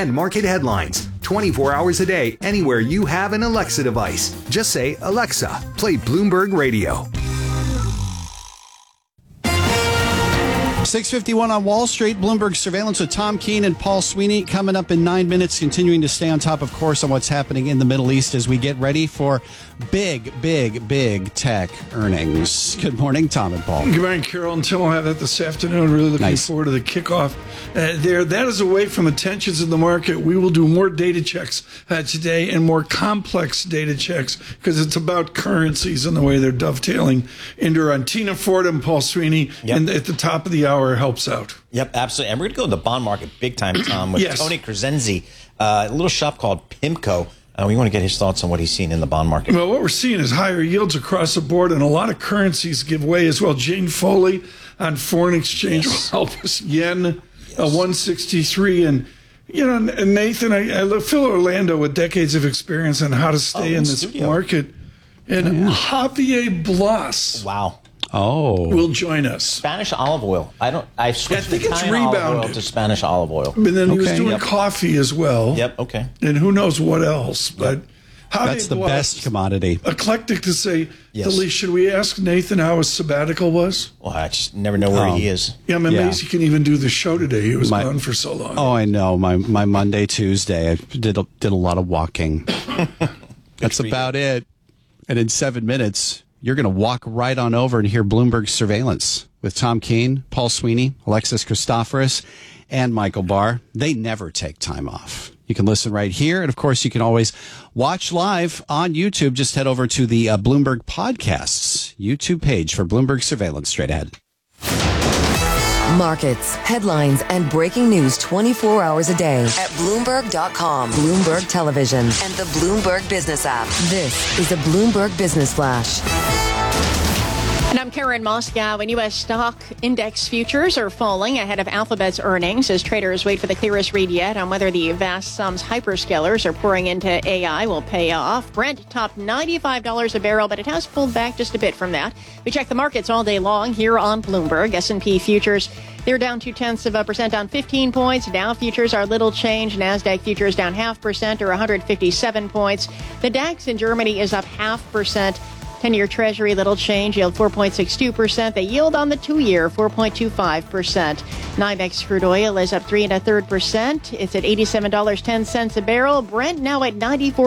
and market headlines 24 hours a day anywhere you have an Alexa device. Just say, Alexa, play Bloomberg Radio. 6:51 on Wall Street. Bloomberg Surveillance with Tom Keene and Paul Sweeney coming up in 9 minutes, continuing to stay on top, of course, on what's happening in the Middle East as we get ready for big tech earnings. Good morning, Tom and Paul. Good morning, Carol and Tim. We'll have that this afternoon. Really looking forward to the kickoff there. That is away from the tensions in the market. We will do more data checks today and more complex data checks because it's about currencies and the way they're dovetailing into on Tina Ford and Paul Sweeney. Yep. And at the top of the hour helps out. Yep, absolutely. And we're going to go in the bond market big time, Tom, with Yes. Tony Crescenzi, a little shop called PIMCO. We want to get his thoughts on what he's seen in the bond market. Well, what we're seeing is higher yields across the board, and a lot of currencies give way as well. Jane Foley on foreign exchange will help us. Yen, 163. And, you know, Nathan, I Phil Orlando with decades of experience on how to stay in this market. And Javier Blas. Wow. Will join us. Spanish olive oil. I switched from Italian olive oil to Spanish olive oil. And then he was doing coffee as well. Yep, okay. And who knows what else. But that's the best commodity. Eclectic to say the least. Should we ask Nathan how his sabbatical was? Well, I just never know where he is. Yeah, I'm amazed he can even do the show today. He was gone for so long. Oh, I know. My Monday, Tuesday, I did a lot of walking. That's about it. And in 7 minutes, you're going to walk right on over and hear Bloomberg Surveillance with Tom Keene, Paul Sweeney, Alexis Christoforous, and Michael Barr. They never take time off. You can listen right here. And, of course, you can always watch live on YouTube. Just head over to the Bloomberg Podcasts YouTube page for Bloomberg Surveillance straight ahead. Markets, headlines, and breaking news 24 hours a day at Bloomberg.com, Bloomberg Television, and the Bloomberg Business app. This is a Bloomberg Business Flash. And I'm Karen Moscow, and U.S. stock index futures are falling ahead of Alphabet's earnings as traders wait for the clearest read yet on whether the vast sums hyperscalers are pouring into AI will pay off. Brent topped $95 a barrel, but it has pulled back just a bit from that. We check the markets all day long here on Bloomberg. S&P futures, they're down 0.2%, down 15 points. Dow futures are little change. NASDAQ futures down 0.5% or 157 points. The DAX in Germany is up 0.5%. 10-year Treasury, little change, yield 4.62%. The yield on the 2-year, 4.25%. NYMEX crude oil is up 3.33%. It's at $87.10 a barrel. Brent now at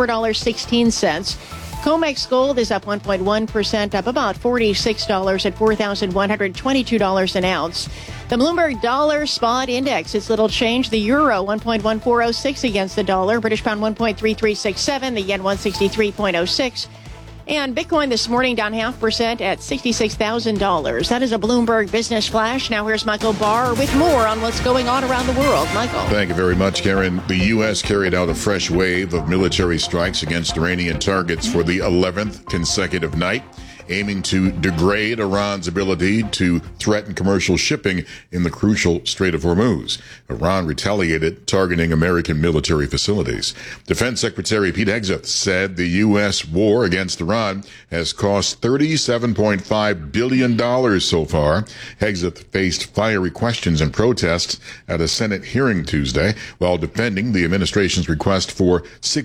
$94.16. COMEX gold is up 1.1%, up about $46 at $4,122 an ounce. The Bloomberg Dollar Spot Index, it's little change. The euro, 1.1406 against the dollar. British pound, 1.3367. The yen, 163.06. And Bitcoin this morning down 0.5% at $66,000. That is a Bloomberg Business Flash. Now here's Michael Barr with more on what's going on around the world. Michael. Thank you very much, Karen. The U.S. carried out a fresh wave of military strikes against Iranian targets for the 11th consecutive night, aiming to degrade Iran's ability to threaten commercial shipping in the crucial Strait of Hormuz. Iran retaliated, targeting American military facilities. Defense Secretary Pete Hegseth said the U.S. war against Iran has cost $37.5 billion so far. Hegseth faced fiery questions and protests at a Senate hearing Tuesday while defending the administration's request for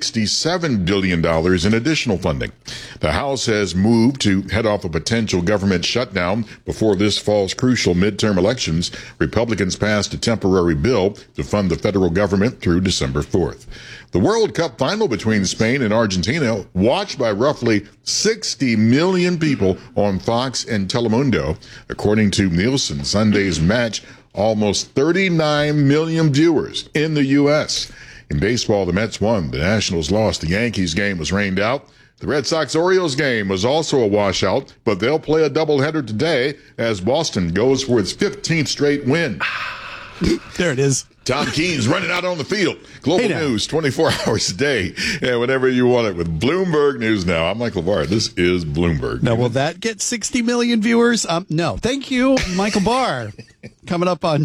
$67 billion in additional funding. The House has moved to head off a potential government shutdown before this fall's crucial midterm elections. Republicans passed a temporary bill to fund the federal government through December 4th. The World Cup final between Spain and Argentina, watched by roughly 60 million people on Fox and Telemundo. According to Nielsen, Sunday's match, almost 39 million viewers in the U.S. In baseball, the Mets won. The Nationals lost. The Yankees game was rained out. The Red Sox-Orioles game was also a washout, but they'll play a doubleheader today as Boston goes for its 15th straight win. There it is. Tom Keene's running out on the field. Global news, 24 hours a day, and whenever you want it with Bloomberg News Now. I'm Michael Barr. This is Bloomberg. Now, will that get 60 million viewers? No. Thank you, Michael Barr. Coming up on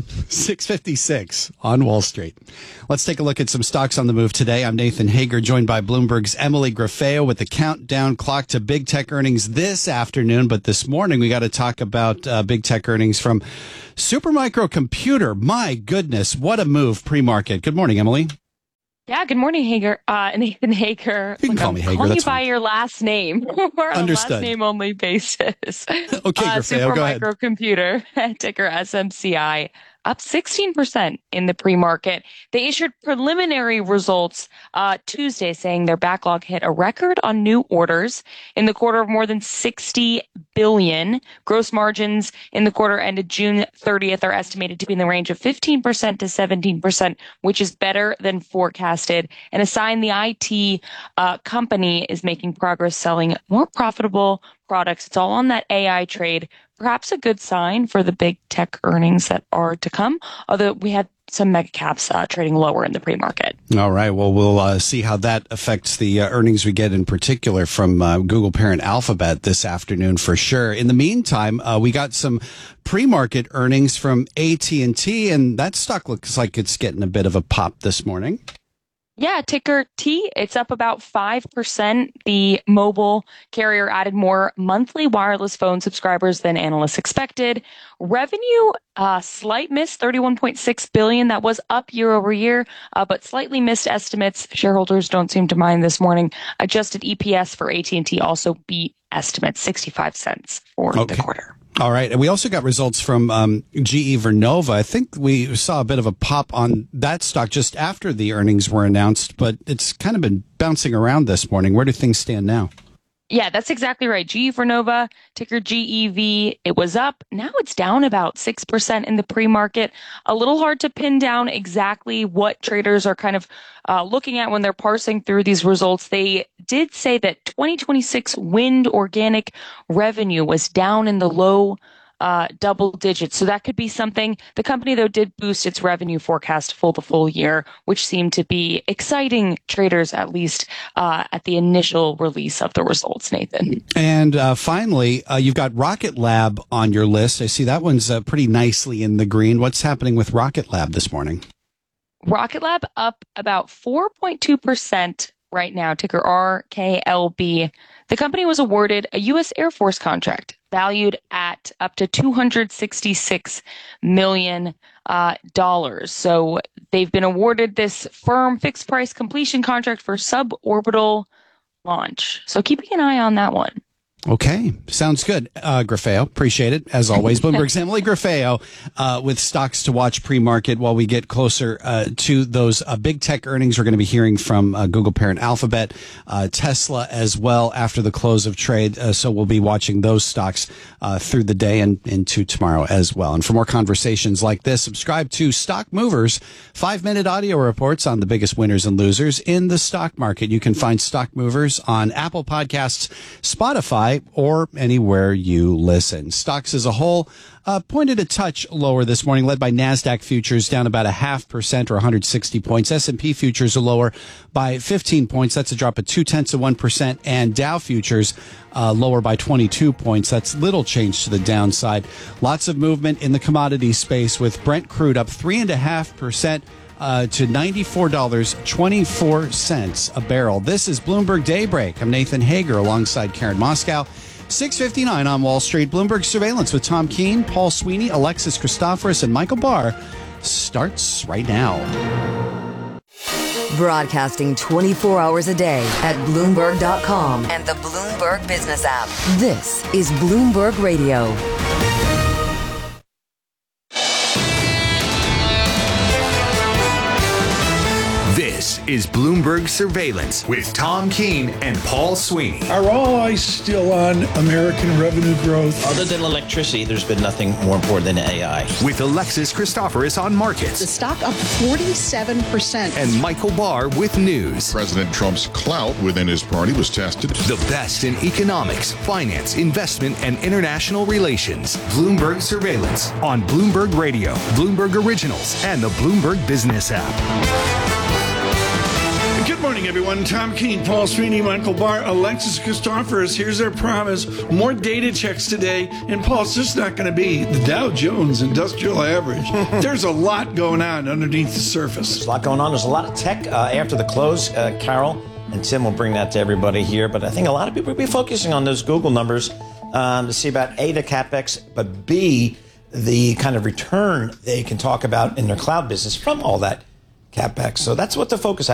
6:56 on Wall Street. Let's take a look at some stocks on the move today. I'm Nathan Hager, joined by Bloomberg's Emily Grafeo with the countdown clock to big tech earnings this afternoon. But this morning, we got to talk about big tech earnings from Supermicro Computer. My goodness, what a move pre-market. Good morning, Emily. Yeah, good morning, Hager. Nathan Hager. You can call me Hager. Calling That's you by fine. your last name. We're on Understood. a last name only basis. Okay, Grafeo, go ahead. Supermicrocomputer, ticker SMCI, up 16% in the pre-market. They issued preliminary results Tuesday saying their backlog hit a record on new orders in the quarter of more than $60 billion. Gross margins in the quarter ended June 30th are estimated to be in the range of 15% to 17%, which is better than forecasted, and a sign the IT company is making progress selling more profitable products. It's all on that AI trade. Perhaps a good sign for the big tech earnings that are to come, although we had some mega caps trading lower in the pre-market. All right. Well, we'll see how that affects the earnings we get in particular from Google parent Alphabet this afternoon for sure. In the meantime, we got some pre-market earnings from AT&T, and that stock looks like it's getting a bit of a pop this morning. Yeah, ticker T, it's up about 5%. The mobile carrier added more monthly wireless phone subscribers than analysts expected. Revenue, slight miss, $31.6 billion. That was up year over year, but slightly missed estimates. Shareholders don't seem to mind this morning. Adjusted EPS for AT&T also beat estimates, 65 cents for the quarter. All right. And we also got results from GE Vernova. I think we saw a bit of a pop on that stock just after the earnings were announced, but it's kind of been bouncing around this morning. Where do things stand now? Yeah, that's exactly right. GE Vernova, ticker GEV, it was up. Now it's down about 6% in the pre-market. A little hard to pin down exactly what traders are kind of looking at when they're parsing through these results. They did say that 2026 wind organic revenue was down in the low double digits. So that could be something. The company, though, did boost its revenue forecast for the full year, which seemed to be exciting traders, at least at the initial release of the results, Nathan. And finally, you've got Rocket Lab on your list. I see that one's pretty nicely in the green. What's happening with Rocket Lab this morning? Rocket Lab up about 4.2% right now, ticker RKLB. The company was awarded a U.S. Air Force contract valued at up to $266 million. So they've been awarded this firm fixed price completion contract for suborbital launch. So keeping an eye on that one. Okay. Sounds good. Grafeo, appreciate it. As always, Bloomberg's Emily Grafeo with stocks to watch pre-market while we get closer to those big tech earnings. We're going to be hearing from Google parent Alphabet, Tesla as well after the close of trade. So we'll be watching those stocks through the day and into tomorrow as well. And for more conversations like this, subscribe to Stock Movers, 5-minute audio reports on the biggest winners and losers in the stock market. You can find Stock Movers on Apple Podcasts, Spotify, or anywhere you listen. Stocks as a whole pointed a touch lower this morning, led by NASDAQ futures down about 0.5% or 160 points. S&P futures are lower by 15 points. That's a drop of 0.2%. And Dow futures lower by 22 points. That's little change to the downside. Lots of movement in the commodity space with Brent crude up 3.5%. To $94.24 a barrel. This is Bloomberg Daybreak. I'm Nathan Hager alongside Karen Moscow. 6:59 on Wall Street. Bloomberg Surveillance with Tom Keene, Paul Sweeney, Alexis Christoforous, and Michael Barr starts right now. Broadcasting 24 hours a day at Bloomberg.com and the Bloomberg Business app. This is Bloomberg Radio. This is Bloomberg Surveillance with Tom Keene and Paul Sweeney. Are all eyes still on American revenue growth? Other than electricity, there's been nothing more important than AI. With Alexis Christoforous on markets. The stock up 47%. And Michael Barr with news. President Trump's clout within his party was tested. The best in economics, finance, investment, and international relations. Bloomberg Surveillance on Bloomberg Radio, Bloomberg Originals, and the Bloomberg Business app. Good morning, everyone. Tom Keene, Paul Sweeney, Michael Barr, Alexis Christoforous. Here's our promise. More data checks today. And, Paul, it's just not going to be the Dow Jones Industrial Average. There's a lot going on underneath the surface. There's a lot going on. There's a lot of tech after the close. Carol and Tim will bring that to everybody here. But I think a lot of people will be focusing on those Google numbers to see about A, the CapEx, but B, the kind of return they can talk about in their cloud business from all that CapEx. So that's what the focus